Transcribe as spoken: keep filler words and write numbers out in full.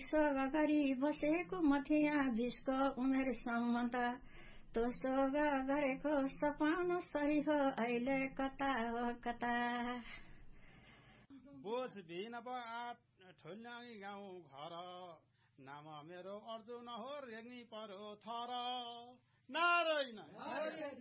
सोग गरी बसेको म थिएँ बिसको उमेरसम्म त तो सोग गरेको सपना सही हो अहिले कता हो कता बोझ बिन आठ ठुल्यानी गाउँ घर नाम मेरो अर्जुन हो रेग्मी पर्यो थर नारायण